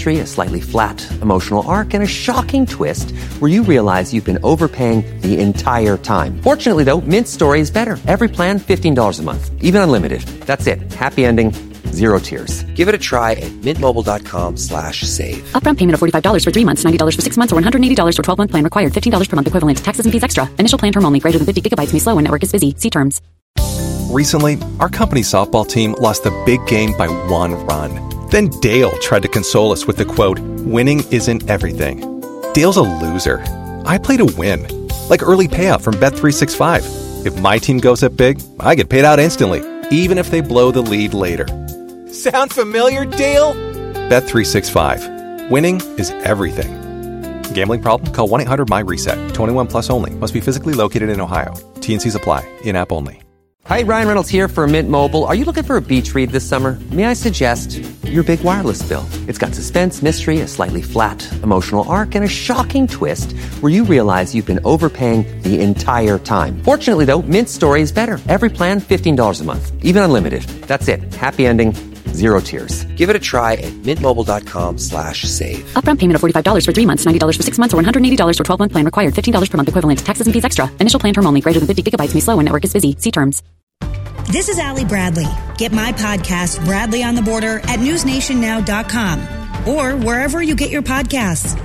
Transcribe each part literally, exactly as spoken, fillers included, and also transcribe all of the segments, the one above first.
mystery, a slightly flat emotional arc, and a shocking twist where you realize you've been overpaying the entire time. Fortunately, though, Mint's story is better. Every plan, fifteen dollars a month. Even unlimited. That's it. Happy ending. Zero tears. Give it a try at mintmobile.com slash save. Upfront payment of forty-five dollars for three months, ninety dollars for six months, or one hundred eighty dollars for twelve-month plan required. fifteen dollars per month equivalent. Taxes and fees extra. Initial plan term only. Greater than fifty gigabytes may slow when network is busy. See terms. Recently, our company softball team lost the big game by one run. Then Dale tried to console us with the quote, "Winning isn't everything." Dale's a loser. I play to win. Like early payout from Bet three sixty-five. If my team goes up big, I get paid out instantly, even if they blow the lead later. Sound familiar, Dale? Bet three sixty-five. Winning is everything. Gambling problem? Call one eight hundred M Y reset. twenty-one plus only. Must be physically located in Ohio. T and C's apply. In-app only. Hi, Ryan Reynolds here for Mint Mobile. Are you looking for a beach read this summer? May I suggest your big wireless bill? It's got suspense, mystery, a slightly flat emotional arc, and a shocking twist where you realize you've been overpaying the entire time. Fortunately, though, Mint's story is better. Every plan, fifteen dollars a month. Even unlimited. That's it. Happy ending. Zero tears. Give it a try at mintmobile.com slash save. Upfront payment of forty-five dollars for three months, ninety dollars for six months, or one hundred eighty dollars for twelve-month plan required. fifteen dollars per month equivalent. Taxes and fees extra. Initial plan term only. Greater than fifty gigabytes may slow when network is busy. See terms. This is Allie Bradley. Get my podcast, Bradley on the Border, at news nation now dot com or wherever you get your podcasts.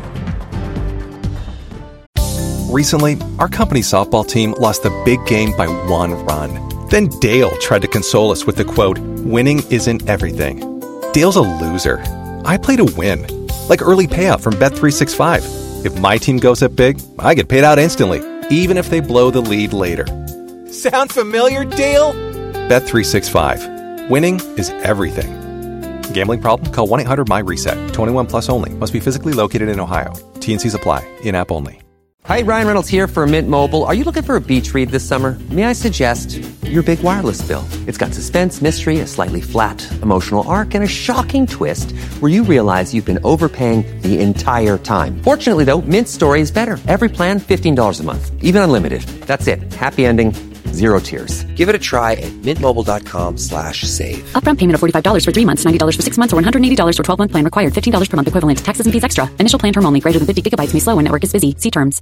Recently, our company softball team lost the big game by one run. Then Dale tried to console us with the quote, "Winning isn't everything." Dale's a loser. I play to win. Like early payout from Bet three sixty-five. If my team goes up big, I get paid out instantly, even if they blow the lead later. Sound familiar, Dale? Bet three sixty-five. Winning is everything. Gambling problem? Call one eight hundred M Y reset. twenty-one plus only. Must be physically located in Ohio. T and C's apply. In-app only. Hi, Ryan Reynolds here for Mint Mobile. Are you looking for a beach read this summer? May I suggest your big wireless bill? It's got suspense, mystery, a slightly flat emotional arc, and a shocking twist where you realize you've been overpaying the entire time. Fortunately, though, Mint's story is better. Every plan, fifteen dollars a month. Even unlimited. That's it. Happy ending. Zero tears. Give it a try at mintmobile.com slash save. Upfront payment of forty-five dollars for three months, ninety dollars for six months, or one hundred eighty dollars for twelve-month plan required. fifteen dollars per month equivalent. Taxes and fees extra. Initial plan term only. Greater than fifty gigabytes may slow when network is busy. See terms.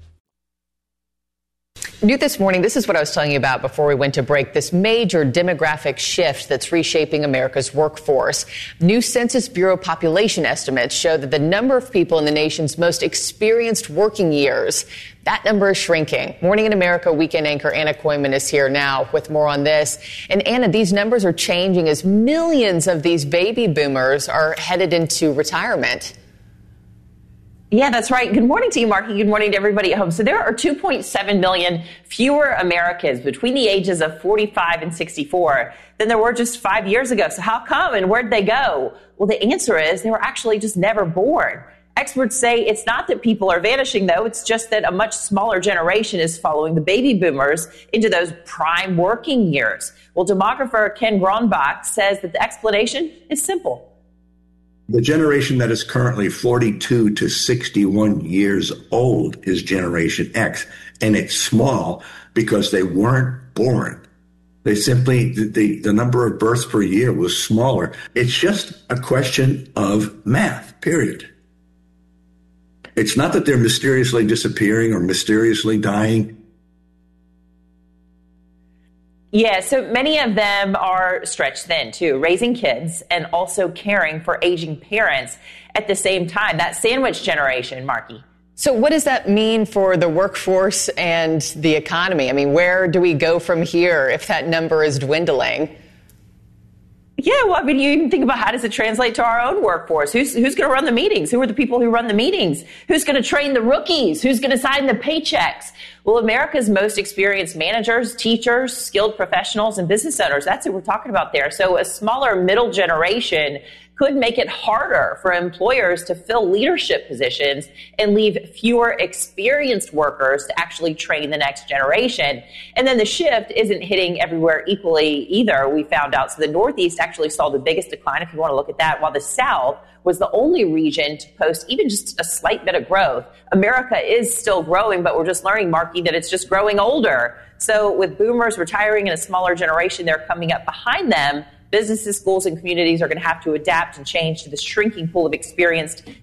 New this morning, this is what I was telling you about before we went to break, this major demographic shift that's reshaping America's workforce. New Census Bureau population estimates show that the number of people in the nation's most experienced working years, that number is shrinking. Morning in America weekend anchor Anna Koyman is here now with more on this. And Anna, these numbers are changing as millions of these baby boomers are headed into retirement. Yeah, that's right. Good morning to you, Marky. Good morning to everybody at home. So there are two point seven million fewer Americans between the ages of forty-five and sixty-four than there were just five years ago. So how come and where'd they go? Well, the answer is they were actually just never born. Experts say it's not that people are vanishing, though. It's just that a much smaller generation is following the baby boomers into those prime working years. Well, demographer Ken Gronbach says that the explanation is simple. The generation that is currently forty-two to sixty-one years old is Generation X, and it's small because they weren't born. They simply, the, the number of births per year was smaller. It's just a question of math, period. It's not that they're mysteriously disappearing or mysteriously dying. Yeah, so many of them are stretched thin, too, raising kids and also caring for aging parents at the same time. That sandwich generation, Marky. So what does that mean for the workforce and the economy? I mean, where do we go from here if that number is dwindling? Yeah, well, I mean, you even think about how does it translate to our own workforce? Who's who's going to run the meetings? Who are the people who run the meetings? Who's going to train the rookies? Who's going to sign the paychecks? Well, America's most experienced managers, teachers, skilled professionals, and business owners, that's what we're talking about there. So a smaller middle generation could make it harder for employers to fill leadership positions and leave fewer experienced workers to actually train the next generation. And then the shift isn't hitting everywhere equally either, we found out. So the Northeast actually saw the biggest decline, if you want to look at that, while the South was the only region to post even just a slight bit of growth. America is still growing, but we're just learning, Marky, that it's just growing older. So with boomers retiring and a smaller generation, they're coming up behind them. Businesses, schools, and communities are going to have to adapt and change to the shrinking pool of experienced